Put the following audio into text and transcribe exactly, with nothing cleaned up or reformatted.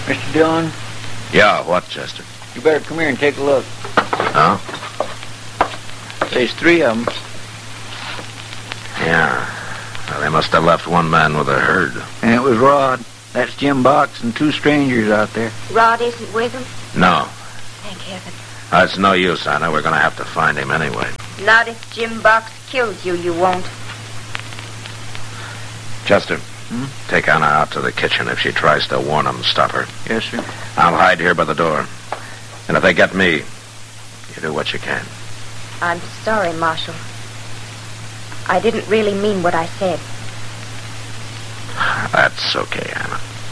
Mister Dillon? Yeah, what, Chester? You better come here and take a look. Huh? There's three of them. Yeah. Well, they must have left one man with a herd. And it was Rod. That's Jim Box and two strangers out there. Rod isn't with them? No. Thank heaven. That's no use, Anna. We're going to have to find him anyway. Not if Jim Box kills you, you won't. Chester, Hmm? take Anna out to the kitchen. If she tries to warn them, stop her. Yes, sir. I'll hide here by the door. And if they get me, you do what you can. I'm sorry, Marshal. I didn't really mean what I said. That's okay, Anna.